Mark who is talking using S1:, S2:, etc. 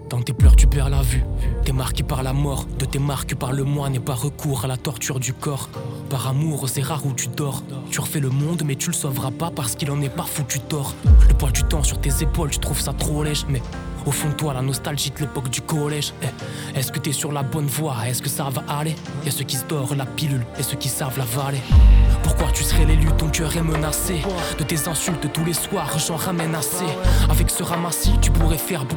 S1: Dans tes pleurs tu perds la vue. T'es marqué par la mort. De tes marques par le moi n'est pas recours à la torture du corps. Par amour c'est rare où tu dors. Tu refais le monde mais tu le sauveras pas parce qu'il en est pas foutu tort. Le poids du temps sur tes épaules tu trouves ça trop léger. Mais au fond de toi la nostalgie de l'époque du collège. Est-ce que t'es sur la bonne voie? Est-ce que ça va aller? Y'a ceux qui se dorent la pilule et ceux qui savent l'avaler. Pourquoi tu serais l'élu? Ton cœur est menacé. De tes insultes tous les soirs j'en ramène assez. Avec ce ramassis tu pourrais faire beaucoup